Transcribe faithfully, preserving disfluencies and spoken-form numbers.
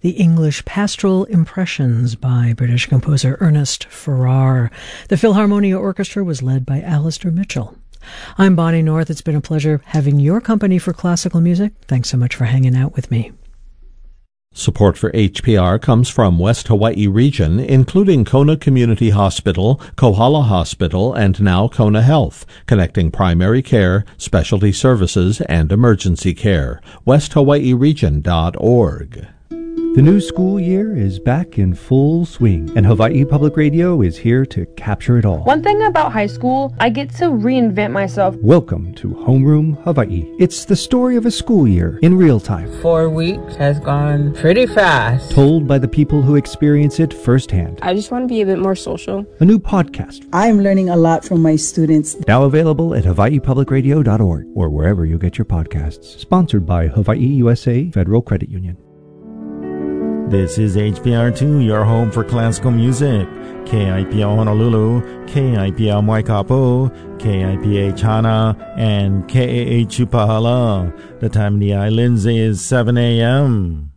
the English Pastoral Impressions by British composer Ernest Farrar. The Philharmonia Orchestra was led by Alistair Mitchell. I'm Bonnie North. It's been a pleasure having your company for classical music. Thanks so much for hanging out with me. Support for H P R comes from West Hawaii Region, including Kona Community Hospital, Kohala Hospital, and now Kona Health, connecting primary care, specialty services, and emergency care. west hawaii region dot org. The new school year is back in full swing, and Hawaii Public Radio is here to capture it all. One thing about high school, I get to reinvent myself. Welcome to Homeroom Hawaii. It's the story of a school year in real time. Four weeks has gone pretty fast. Told by the people who experience it firsthand. I just want to be a bit more social. A new podcast. I'm learning a lot from my students. Now available at hawaii public radio dot org or wherever you get your podcasts. Sponsored by Hawaii U S A Federal Credit Union. This is H P R two, your home for classical music. K I P L Honolulu, K I P L Waikapo, K I P H Hana, and K A H Upahala. The time in the islands is seven a.m.